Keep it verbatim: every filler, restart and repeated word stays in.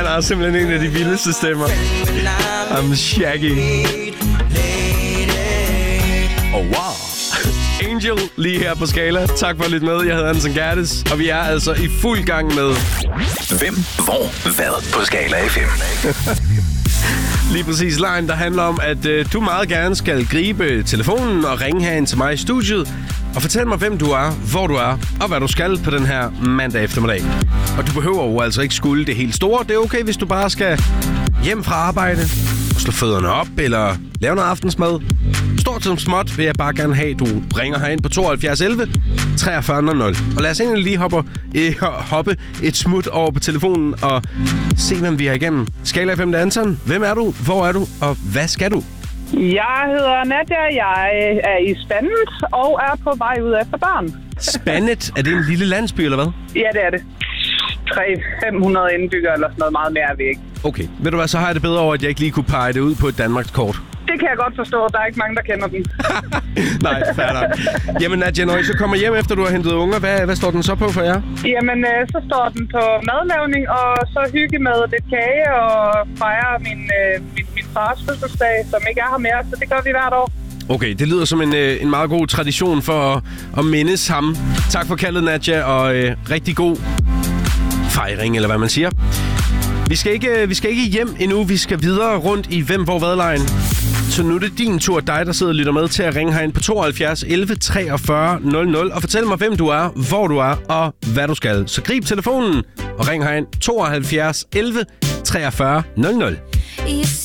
Han har simpelthen en af de vildeste stemmer. I'm Shaggy. Oh, wow. Angel lige her på Skala. Tak for at lytte med. Jeg hedder Anson Gerdes, og vi er altså i fuld gang med... Hvem, hvor, hvad på Skala F M? Lige præcis line, der handler om, at øh, du meget gerne skal gribe telefonen og ringe herind til mig i studiet og fortælle mig, hvem du er, hvor du er og hvad du skal på den her mandag eftermiddag. Og du behøver jo altså ikke skulle det helt store. Det er okay, hvis du bare skal hjem fra arbejde og slå fødderne op eller lave noget aftensmad. Stort som småt vil jeg bare gerne have, at du ringer herind på tooghalvfjerds elleve treogfyrre nul nul. Og lad os egentlig lige hoppe, øh, hoppe et smut over på telefonen og se, hvem vi er igennem. Skala F M, det er Anton. Hvem er du? Hvor er du? Og hvad skal du? Jeg hedder Nadia. Jeg er i Spandet og er på vej ud efter barn. Spandet? Er det en lille landsby, eller hvad? Ja, det er det. tre til fem hundrede indbyggere eller sådan noget. Meget mere er vi ikke. Okay. Ved du hvad, så har jeg det bedre over, at jeg ikke lige kunne pege det ud på et Danmarkskort. Det kan jeg godt forstå. Der er ikke mange, der kender den. Nej, fair nok. Jamen Nadia, når I så kommer hjem efter, du har hentet unger, hvad, hvad står den så på for jer? Jamen, øh, så står den på madlavning, og så hygge med lidt kage og fejre min, øh, min, min fars fødselsdag, som ikke er her mere, så det gør vi hvert år. Okay, det lyder som en, øh, en meget god tradition for at, at mindes ham. Tak for kaldet, Nadia, og øh, rigtig god fejring, eller hvad man siger. Vi skal ikke, vi skal ikke hjem endnu, vi skal videre rundt i Hvem, hvor, hvad-lejen. Så nu er det din tur, dig der sidder og lytter med, til at ringe herind på tooghalvfjerds elleve treogfyrre nul nul og fortæl mig, hvem du er, hvor du er og hvad du skal. Så grib telefonen og ring herind tooghalvfjerds elleve treogfyrre nul nul.